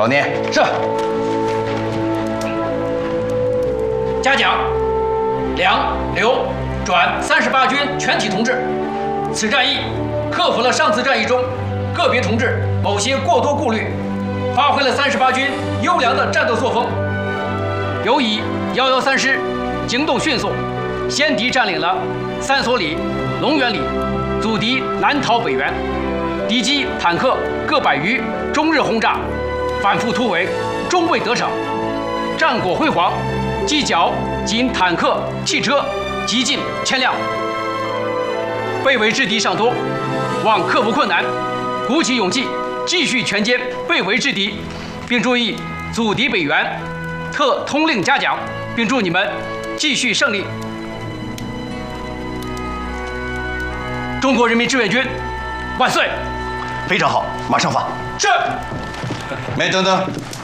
少年是。嘉奖梁、刘、转38军全体同志，此战役克服了上次战役中个别同志某些过多顾虑，发挥了38军优良的战斗作风。尤以113师行动迅速，先敌占领了三所里、龙源里，阻敌南逃北援，敌机坦克各100余，终日轰炸，反复突围，终未得逞，战果辉煌。击缴仅坦克、汽车极近1000辆。被围之敌尚多，望克服困难，鼓起勇气，继续全歼被围之敌，并注意阻敌北援。特通令嘉奖，并祝你们继续胜利。中国人民志愿军万岁！ 非常好，马上发。 是。 没等等。